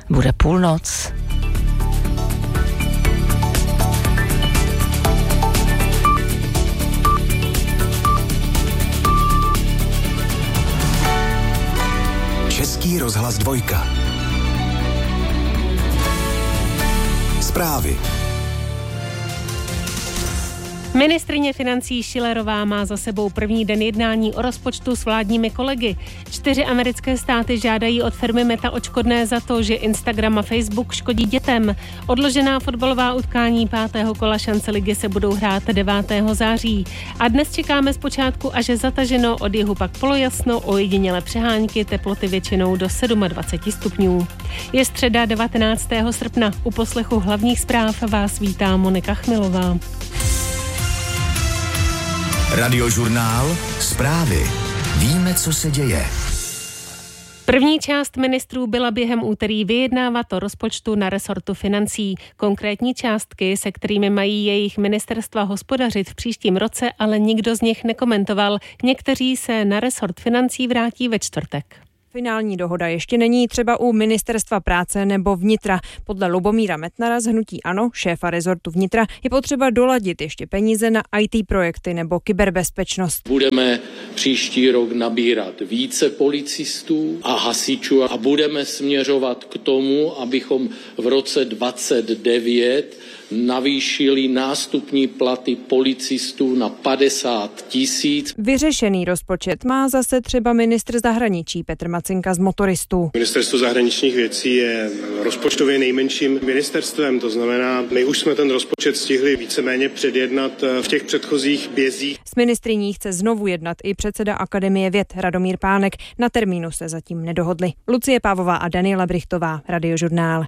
bude půlnoc. Český rozhlas 2. Zprávy. Ministryně financí Schillerová má za sebou první den jednání o rozpočtu s vládními kolegy. 4 americké státy žádají od firmy Meta odškodné za to, že Instagram a Facebook škodí dětem. Odložená fotbalová utkání 5. kola šance ligy se budou hrát 9. září. A dnes čekáme zpočátku až zataženo, od jihu pak polojasno, ojedinělé přehánky, teploty většinou do 27 stupňů. Je středa 19. srpna. U poslechu hlavních zpráv vás vítá Monika Chmilová. Radiožurnál Zprávy. Víme, co se děje. První část ministrů byla během úterý vyjednávat o rozpočtu na resortu financí. Konkrétní částky, se kterými mají jejich ministerstva hospodařit v příštím roce, ale nikdo z nich nekomentoval. Někteří se na resort financí vrátí ve čtvrtek. Finální dohoda ještě není třeba u Ministerstva práce nebo vnitra. Podle Lubomíra Metnara z hnutí ANO, šéfa rezortu vnitra, je potřeba doladit ještě peníze na IT projekty nebo kyberbezpečnost. Budeme příští rok nabírat více policistů a hasičů a budeme směřovat k tomu, abychom v roce 2029 navýšili nástupní platy policistů na 50 000. Vyřešený rozpočet má zase třeba ministr zahraničí Petr Macinka z Motoristů. Ministerstvo zahraničních věcí je rozpočtově nejmenším ministerstvem, to znamená, my už jsme ten rozpočet stihli víceméně předjednat v těch předchozích bězích. S ministryní chce znovu jednat i předseda Akademie věd Radomír Pánek. Na termínu se zatím nedohodli. Lucie Pávová a Daniela Brichtová, Radiožurnál.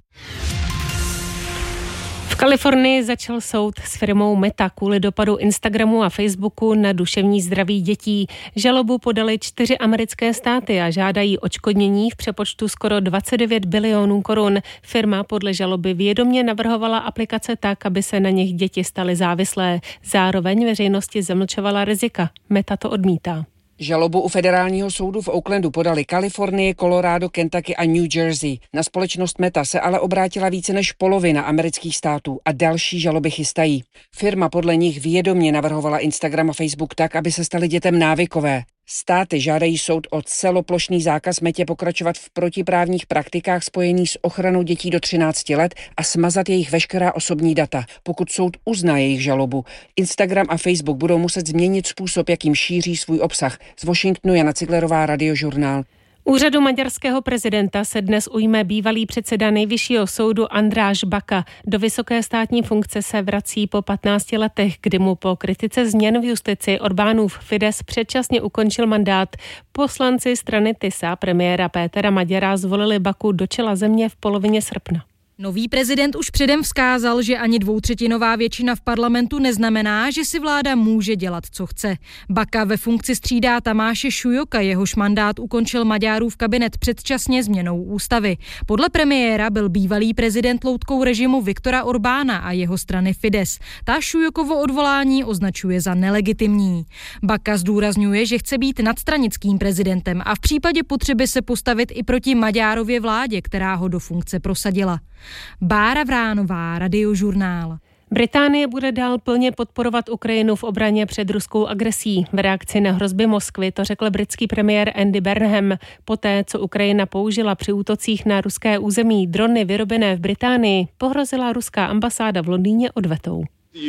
V Kalifornii začal soud s firmou Meta kvůli dopadu Instagramu a Facebooku na duševní zdraví dětí. Žalobu podali 4 americké státy a žádají odškodnění v přepočtu skoro 29 bilionů korun. Firma podle žaloby vědomě navrhovala aplikace tak, aby se na nich děti staly závislé. Zároveň veřejnosti zamlčovala rizika. Meta to odmítá. Žalobu u federálního soudu v Oaklandu podali Kalifornie, Colorado, Kentucky a New Jersey. Na společnost Meta se ale obrátila více než polovina amerických států a další žaloby chystají. Firma podle nich vědomě navrhovala Instagram a Facebook tak, aby se staly dětem návykové. Státy žádají soud o celoplošný zákaz Metě pokračovat v protiprávních praktikách spojených s ochranou dětí do 13 let a smazat jejich veškerá osobní data. Pokud soud uzná jejich žalobu, Instagram a Facebook budou muset změnit způsob, jakým šíří svůj obsah. Z Washingtonu Jana Ciglerová, Radiožurnál. Úřadu maďarského prezidenta se dnes ujme bývalý předseda nejvyššího soudu András Baka. Do vysoké státní funkce se vrací po 15 letech, kdy mu po kritice změn v justici Orbánův Fidesz předčasně ukončil mandát. Poslanci strany TISA premiéra Pétera Maďara zvolili Baku do čela země v polovině srpna. Nový prezident už předem vzkázal, že ani 2/3 většina v parlamentu neznamená, že si vláda může dělat, co chce. Baka ve funkci střídá Tamáše Šujoka, jehož mandát ukončil Maďarův kabinet předčasně změnou ústavy. Podle premiéra byl bývalý prezident loutkou režimu Viktora Orbána a jeho strany Fidesz. Ta Šujokovo odvolání označuje za nelegitimní. Baka zdůrazňuje, že chce být nadstranickým prezidentem a v případě potřeby se postavit i proti Maďárově vládě, která ho do funkce prosadila. Bára Vránová, Radiožurnál. Británie bude dál plně podporovat Ukrajinu v obraně před ruskou agresí. V reakci na hrozby Moskvy to řekl britský premiér Andy Burnham. Poté, co Ukrajina použila při útocích na ruské území drony vyrobené v Británii, pohrozila ruská ambasáda v Londýně odvetou.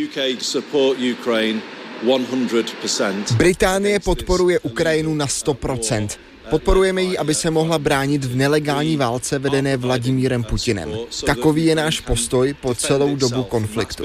Británie podporuje Ukrajinu na 100%. Podporujeme ji, aby se mohla bránit v nelegální válce vedené Vladimírem Putinem. Takový je náš postoj po celou dobu konfliktu.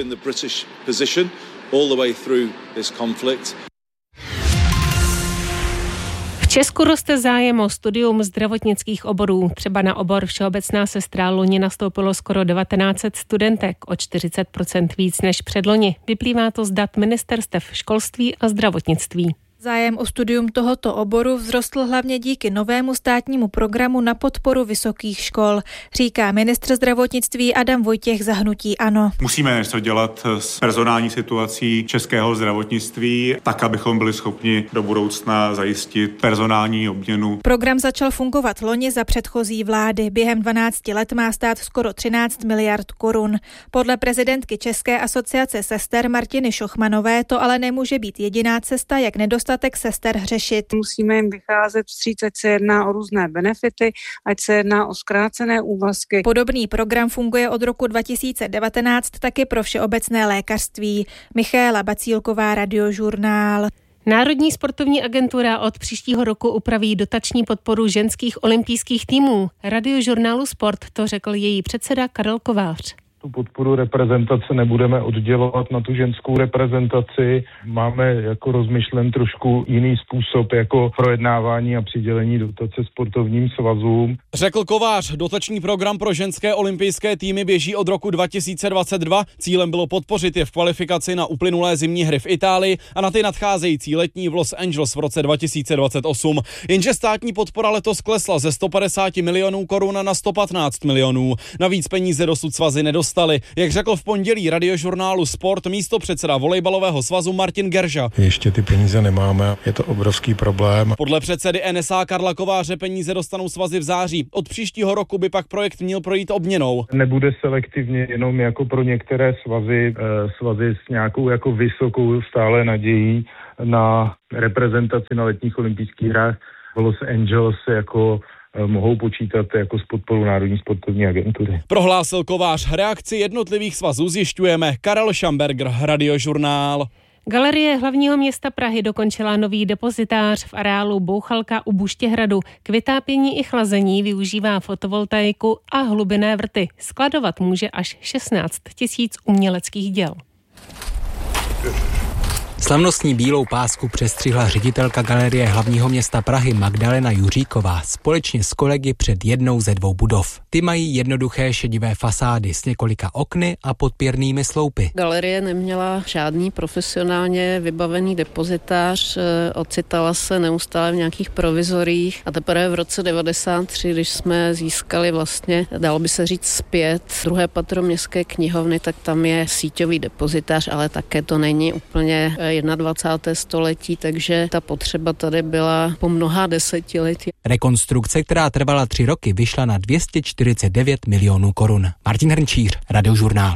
V Česku roste zájem o studium zdravotnických oborů. Třeba na obor všeobecná sestra loni nastoupilo skoro 1900 studentek, o 40% víc než předloni. Vyplývá to z dat ministerstev školství a zdravotnictví. Zájem o studium tohoto oboru vzrostl hlavně díky novému státnímu programu na podporu vysokých škol, říká ministr zdravotnictví Adam Vojtěch za hnutí ANO. Musíme něco dělat s personální situací českého zdravotnictví, tak, abychom byli schopni do budoucna zajistit personální obměnu. Program začal fungovat loni za předchozí vlády. Během 12 let má stát skoro 13 miliard korun. Podle prezidentky České asociace sester Martiny Šochmanové to ale nemůže být jediná cesta, jak nedostatek sester řešit. Musíme jim vycházet vstříc, ať se jedná o různé benefity, ať se jedná o zkrácené úvazky. Podobný program funguje od roku 2019 taky pro všeobecné lékařství. Michaela Bacílková, Radiožurnál. Národní sportovní agentura od příštího roku upraví dotační podporu ženských olympijských týmů. Radiožurnálu Sport to řekl její předseda Karel Kovář. Tu podporu reprezentace nebudeme oddělovat na tu ženskou reprezentaci. Máme jako rozmyšlen trošku jiný způsob jako projednávání a přidělení dotace sportovním svazům. Řekl Kovář, dotační program pro ženské olympijské týmy běží od roku 2022. Cílem bylo podpořit je v kvalifikaci na uplynulé zimní hry v Itálii a na ty nadcházející letní v Los Angeles v roce 2028. Jenže státní podpora letos klesla ze 150 milionů korun na 115 milionů. Navíc peníze dosud svazy nedostali. Jak řekl v pondělí Radiožurnálu Sport místopředseda volejbalového svazu Martin Gerža. Ještě ty peníze nemáme, je to obrovský problém. Podle předsedy NSA Karla Kováře peníze dostanou svazy v září. Od příštího roku by pak projekt měl projít obměnou. Nebude selektivně jenom jako pro některé svazy s nějakou jako vysokou stále nadějí na reprezentaci na letních olympijských hrách v Los Angeles jako mohou počítat jako s podporou Národní sportovní agentury. Prohlásil Kovář. Reakci jednotlivých svazů zjišťujeme. Karel Šamberger, Radiožurnál. Galerie hlavního města Prahy dokončila nový depozitář v areálu Bouchalka u Buštěhradu. K vytápění i chlazení využívá fotovoltaiku a hlubinné vrty. Skladovat může až 16 000 uměleckých děl. Slavnostní bílou pásku přestřihla ředitelka Galerie hlavního města Prahy Magdalena Juříková společně s kolegy před jednou ze dvou budov. Ty mají jednoduché šedivé fasády s několika okny a podpěrnými sloupy. Galerie neměla žádný profesionálně vybavený depozitář, ocitala se neustále v nějakých provizorích a teprve v roce 1993, když jsme získali vlastně, dalo by se říct zpět, druhé patro městské knihovny, tak tam je síťový depozitář, ale také to není úplně 21. století, takže ta potřeba tady byla po mnoha desetiletí. Rekonstrukce, která trvala 3 roky, vyšla na 249 milionů korun. Martin Hrnčíř, Radiožurnál.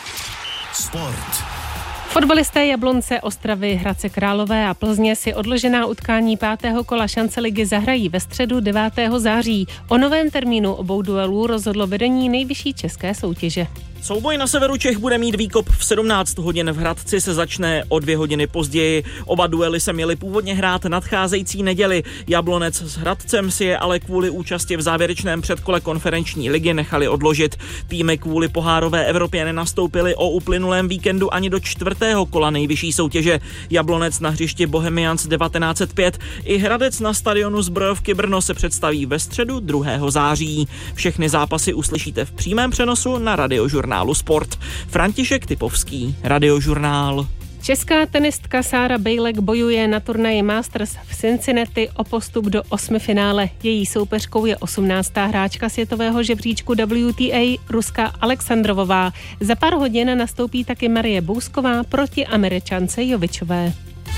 Sport. Fotbalisté Jablonce, Ostravy, Hradce Králové a Plzně si odložená utkání 5. kola šance ligy zahrají ve středu 9. září. O novém termínu obou duelů rozhodlo vedení nejvyšší české soutěže. Souboj na severu Čech bude mít výkop v 17 hodin, v Hradci se začne o 2 hodiny později. Oba duely se měly původně hrát nadcházející neděli. Jablonec s Hradcem si je ale kvůli účasti v závěrečném předkole konferenční ligy nechali odložit. Týmy kvůli pohárové Evropě nenastoupily o uplynulém víkendu ani do 4. kola nejvyšší soutěže. Jablonec na hřišti Bohemians 1905 i Hradec na stadionu Zbrojovky Brno se představí ve středu 2. září. Všechny zápasy uslyšíte v přímém přenosu na Radiožurnálu Sport. František Typovský, Radiožurnál. Česká tenistka Sára Bejlek bojuje na turnaji Masters v Cincinnati o postup do 8. finále. Její soupeřkou je 18. hráčka světového žebříčku WTA, Ruska Alexandrovová. Za pár hodin nastoupí taky Marie Bousková proti Američance Jovičové.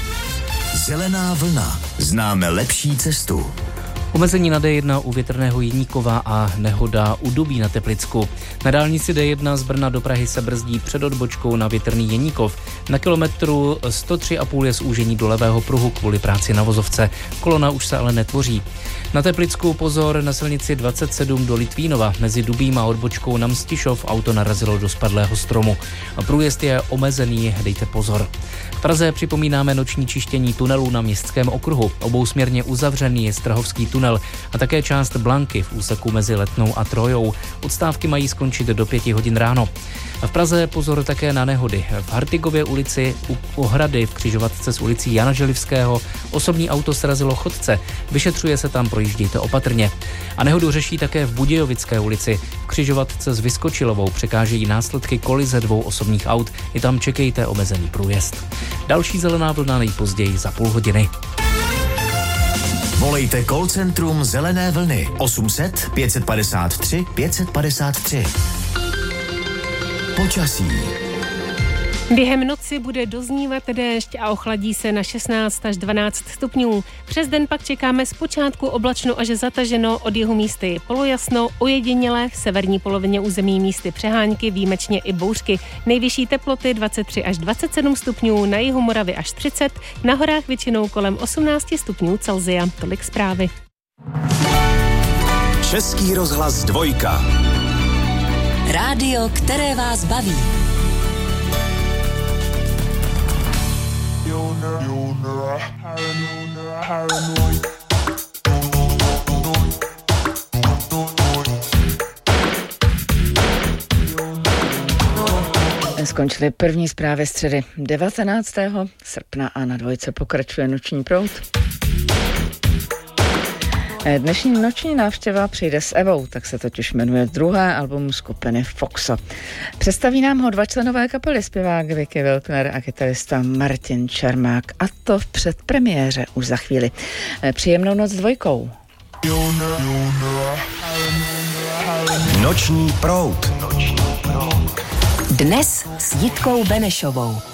Zelená vlna. Známe lepší cestu. Omezení na D1 u Větrného Jeníkova a nehoda u Dubí na Teplicku. Na dálnici D1 z Brna do Prahy se brzdí před odbočkou na Větrný Jeníkov. Na kilometru 103,5 je zúžení do levého pruhu kvůli práci na vozovce. Kolona už se ale netvoří. Na Teplicku pozor na silnici 27 do Litvínova. Mezi Dubím a odbočkou na Mstišov auto narazilo do spadlého stromu. Průjezd je omezený, dejte pozor. V Praze připomínáme noční čištění tunelů na Městském okruhu. Obousměrně uzavřený je Strahovský tunel a také část Blanky v úseku mezi Letnou a Trojou. Odstávky mají skončit do 5 hodin ráno. V Praze pozor také na nehody. V Hartigově ulici u Ohrady v křižovatce s ulicí Jana Želivského osobní auto srazilo chodce. Vyšetřuje se tam, projíždějte opatrně. A nehodu řeší také v Budějovické ulici. V křižovatce s Vyskočilovou překážejí následky kolize 2 osobních aut. I tam čekejte omezený průjezd. Další zelená vlna nejpozději za půl hodiny. Volejte call centrum Zelené vlny 800 553 553. Počasí. Během noci bude doznívat déšť a ochladí se na 16 až 12 stupňů. Přes den pak čekáme zpočátku oblačno až zataženo, od jihu místy polojasno, ojedinělé v severní polovině území místy přehánky, výjimečně i bouřky. Nejvyšší teploty 23 až 27 stupňů, na jihu Moravy až 30, na horách většinou kolem 18 stupňů Celsia. Tolik zprávy. Český rozhlas 2. Rádio, které vás baví. Skončily první zprávy středy 19. srpna a na 2 pokračuje Noční proud. Dnešní noční návštěva přijde s Evou, tak se totiž jmenuje druhé album skupiny Foxo. Představí nám ho 2 členové kapely, zpěvák Vicky Wilkner a kytarista Martin Čermák, a to v předpremiéře už za chvíli. Příjemnou noc s 2. Noční proud. Dnes s Jitkou Benešovou.